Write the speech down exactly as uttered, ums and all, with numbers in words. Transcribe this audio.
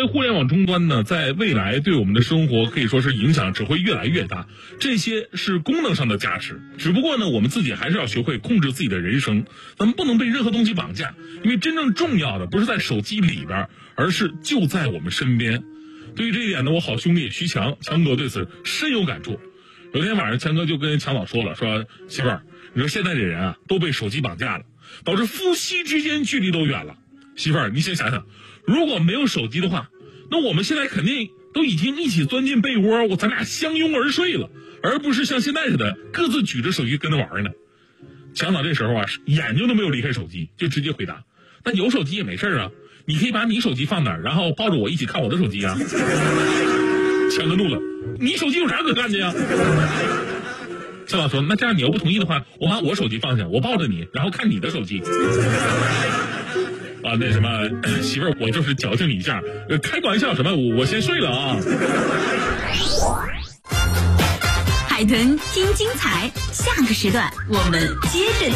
谓互联网终端呢，在未来对我们的生活可以说是影响只会越来越大，这些是功能上的加持。只不过呢，我们自己还是要学会控制自己的人生，咱们不能被任何东西绑架，因为真正重要的不是在手机里边，而是就在我们身边。对于这一点呢，我好兄弟徐强强哥对此深有感触。有天晚上，强哥就跟强老说了，说媳妇儿，你说现在这人啊都被手机绑架了，导致夫妻之间距离都远了。媳妇儿，你先想想，如果没有手机的话，那我们现在肯定都已经一起钻进被窝，我咱俩相拥而睡了，而不是像现在似的各自举着手机跟着玩呢。强老这时候啊，眼睛都没有离开手机，就直接回答：那有手机也没事啊，你可以把你手机放哪儿，然后抱着我一起看我的手机啊。强哥怒了：你手机有啥可看的呀？强老说：那这样你要不同意的话，我把我手机放下，我抱着你，然后看你的手机。啊，那什么，媳妇儿，我就是矫情你一下，呃，开个玩笑什么，我我先睡了啊。 海豚听精彩，下个时段我们接着。